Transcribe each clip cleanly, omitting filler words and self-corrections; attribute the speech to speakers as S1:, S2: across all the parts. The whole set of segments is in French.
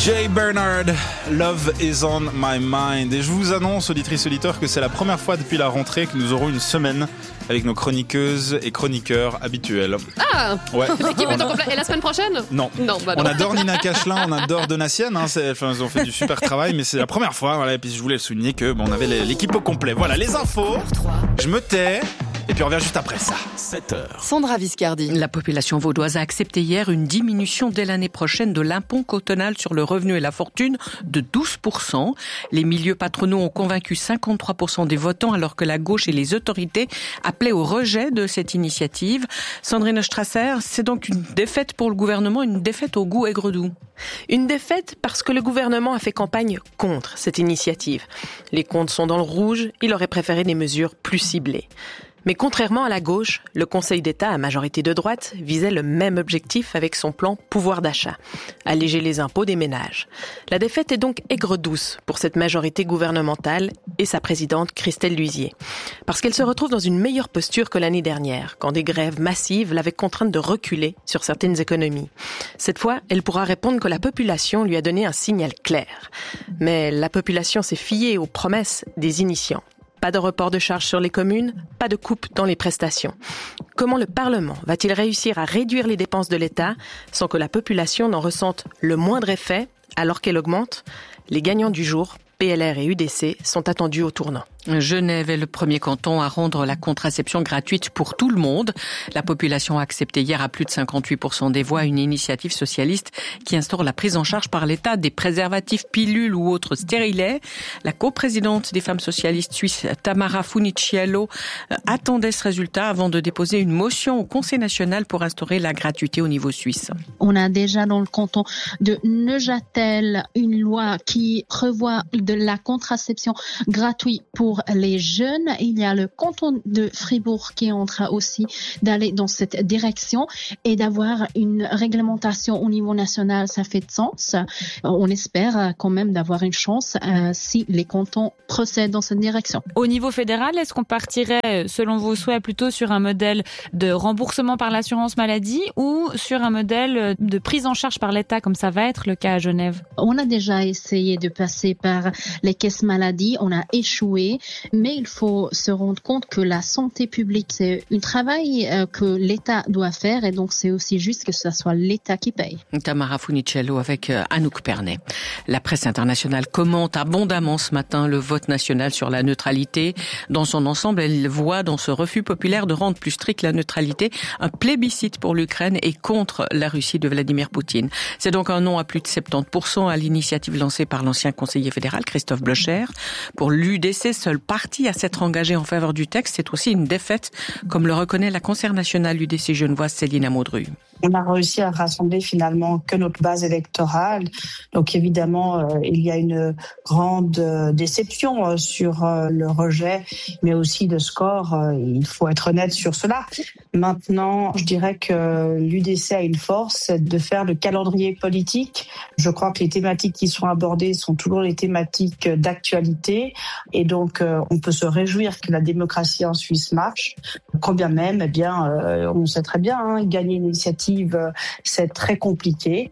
S1: Jay Bernard, Love is on my mind. Et je vous annonce, auditrices, auditeurs, que c'est la première fois depuis la rentrée que nous aurons une semaine avec nos chroniqueuses et chroniqueurs habituels.
S2: Ah
S1: ouais.
S2: L'équipe est au complet. Et la semaine prochaine?
S1: Non.
S2: Non, bah non.
S1: On adore Nina Cachelin, on adore Donatienne, ils ont fait du super travail, mais c'est la première fois, voilà, et puis je voulais le souligner que on avait l'équipe au complet. Voilà, les infos. Je me tais. Et puis on revient juste après ça. 7h.
S3: Sandra Viscardi.
S4: La population vaudoise a accepté hier une diminution dès l'année prochaine de l'impôt cantonal sur le revenu et la fortune de 12%. Les milieux patronaux ont convaincu 53% des votants alors que la gauche et les autorités appelaient au rejet de cette initiative. Sandrine Strasser, c'est donc une défaite pour le gouvernement, une défaite au goût aigre-doux.
S3: Une défaite parce que le gouvernement a fait campagne contre cette initiative. Les comptes sont dans le rouge, il aurait préféré des mesures plus ciblées. Mais contrairement à la gauche, le Conseil d'État à majorité de droite visait le même objectif avec son plan pouvoir d'achat, alléger les impôts des ménages. La défaite est donc aigre-douce pour cette majorité gouvernementale et sa présidente Christelle Luisier, parce qu'elle se retrouve dans une meilleure posture que l'année dernière, quand des grèves massives l'avaient contrainte de reculer sur certaines économies. Cette fois, elle pourra répondre que la population lui a donné un signal clair. Mais la population s'est fiée aux promesses des initiants. Pas de report de charges sur les communes, pas de coupe dans les prestations. Comment le Parlement va-t-il réussir à réduire les dépenses de l'État sans que la population n'en ressente le moindre effet alors qu'elle augmente? Les gagnants du jour, PLR et UDC, sont attendus au tournant.
S4: Genève est le premier canton à rendre la contraception gratuite pour tout le monde. La population a accepté hier à plus de 58% des voix une initiative socialiste qui instaure la prise en charge par l'État des préservatifs, pilules ou autres stérilets. La coprésidente des femmes socialistes suisses, Tamara Funiciello, attendait ce résultat avant de déposer une motion au Conseil national pour instaurer la gratuité au niveau suisse.
S5: On a déjà dans le canton de Neuchâtel une loi qui prévoit de la contraception gratuite pour les jeunes. Il y a le canton de Fribourg qui est en train aussi d'aller dans cette direction et d'avoir une réglementation au niveau national, ça fait de sens. On espère quand même d'avoir une chance si les cantons procèdent dans cette direction.
S6: Au niveau fédéral, est-ce qu'on partirait, selon vos souhaits, plutôt sur un modèle de remboursement par l'assurance maladie ou sur un modèle de prise en charge par l'État, comme ça va être le cas à Genève?
S5: On a déjà essayé de passer par les caisses maladie, on a échoué. Mais il faut se rendre compte que la santé publique, c'est un travail que l'État doit faire et donc c'est aussi juste que ce soit l'État qui paye.
S4: Tamara Funiciello avec Anouk Pernet. La presse internationale commente abondamment ce matin le vote national sur la neutralité. Dans son ensemble, elle voit dans ce refus populaire de rendre plus stricte la neutralité un plébiscite pour l'Ukraine et contre la Russie de Vladimir Poutine. C'est donc un non à plus de 70% à l'initiative lancée par l'ancien conseiller fédéral Christophe Blocher. Pour l'UDC, seul parti à s'être engagé en faveur du texte, c'est aussi une défaite, comme le reconnaît la conseillère nationale UDC genevoise Céline Amodru.
S7: On a réussi à rassembler finalement que notre base électorale. Donc évidemment, il y a une grande déception sur le rejet, mais aussi le score. Il faut être honnête sur cela. Maintenant, je dirais que l'UDC a une force, c'est de faire le calendrier politique. Je crois que les thématiques qui sont abordées sont toujours les thématiques d'actualité. Et donc, on peut se réjouir que la démocratie en Suisse marche. Quand bien même, eh bien, on sait très bien, gagner une initiative, c'est très compliqué.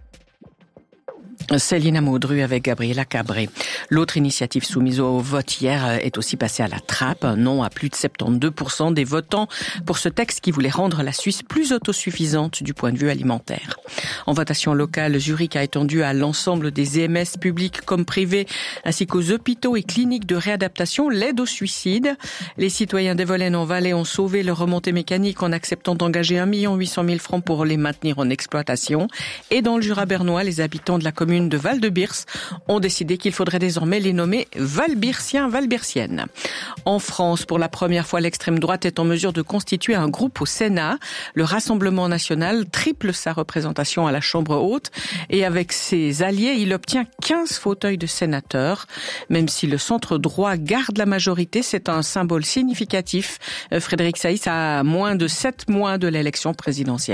S4: Céline Amodru avec Gabriela Cabré. L'autre initiative soumise au vote hier est aussi passée à la trappe. Un non à plus de 72% des votants pour ce texte qui voulait rendre la Suisse plus autosuffisante du point de vue alimentaire. En votation locale, Zurich a étendu à l'ensemble des EMS publics comme privés, ainsi qu'aux hôpitaux et cliniques de réadaptation l'aide au suicide. Les citoyens d'Evolen en Valais ont sauvé leur remontée mécanique en acceptant d'engager 1 800 000 francs pour les maintenir en exploitation. Et dans le Jura bernois, les habitants de la commune de Val-de-Birs ont décidé qu'il faudrait désormais les nommer Valbirsiens, Valbirsiennes. En France, pour la première fois, l'extrême droite est en mesure de constituer un groupe au Sénat. Le Rassemblement national triple sa représentation à la Chambre haute et avec ses alliés, il obtient 15 fauteuils de sénateurs. Même si le centre droit garde la majorité, c'est un symbole significatif. Frédéric Saïs a moins de 7 mois de l'élection présidentielle.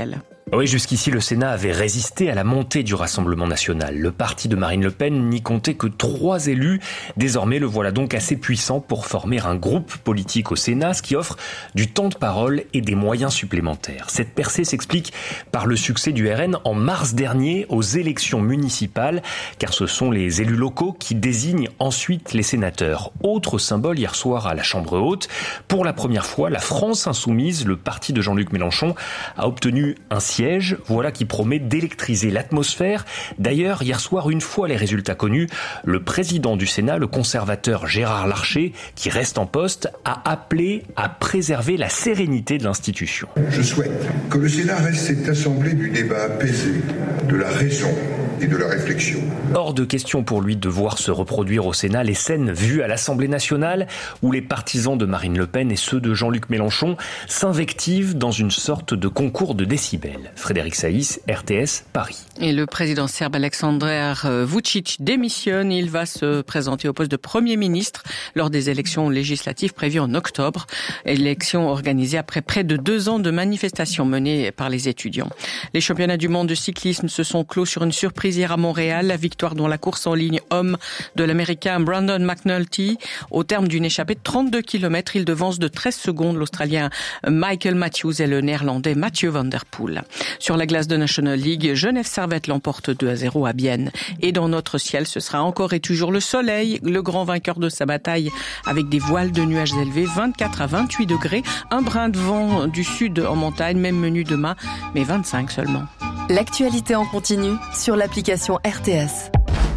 S8: Oui, jusqu'ici, le Sénat avait résisté à la montée du Rassemblement national. Le parti de Marine Le Pen n'y comptait que 3 élus. Désormais, le voilà donc assez puissant pour former un groupe politique au Sénat, ce qui offre du temps de parole et des moyens supplémentaires. Cette percée s'explique par le succès du RN en mars dernier aux élections municipales, car ce sont les élus locaux qui désignent ensuite les sénateurs. Autre symbole hier soir à la Chambre haute, pour la première fois, la France insoumise, le parti de Jean-Luc Mélenchon, a obtenu un siège. Voilà qui promet d'électriser l'atmosphère. D'ailleurs, hier soir, une fois les résultats connus, le président du Sénat, le conservateur Gérard Larcher, qui reste en poste, a appelé à préserver la sérénité de l'institution.
S9: Je souhaite que le Sénat reste cette assemblée du débat apaisé, de la raison et de la réflexion.
S8: Hors de question pour lui de voir se reproduire au Sénat les scènes vues à l'Assemblée nationale où les partisans de Marine Le Pen et ceux de Jean-Luc Mélenchon s'invectivent dans une sorte de concours de décibels. Frédéric Saïs, RTS, Paris.
S4: Et le président serbe Aleksandar Vučić démissionne. Il va se présenter au poste de Premier ministre lors des élections législatives prévues en octobre. Élections organisées après près de 2 ans de manifestations menées par les étudiants. Les championnats du monde de cyclisme se sont clos sur une surprise hier à Montréal. La victoire dans la course en ligne homme de l'Américain Brandon McNulty. Au terme d'une échappée de 32 km, il devance de 13 secondes l'Australien Michael Matthews et le Néerlandais Mathieu van der Poel. Sur la glace de National League, Genève Servette l'emporte 2-0 à Bienne. Et dans notre ciel, ce sera encore et toujours le soleil, le grand vainqueur de sa bataille, avec des voiles de nuages élevés, 24 à 28 degrés, un brin de vent du sud en montagne, même menu demain, mais 25 seulement.
S10: L'actualité en continu sur l'application RTS.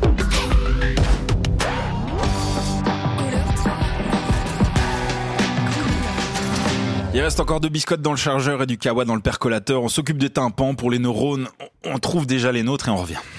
S1: Il reste encore 2 biscottes dans le chargeur et du kawa dans le percolateur. On s'occupe des tympans. Pour les neurones, on trouve déjà les nôtres et on revient.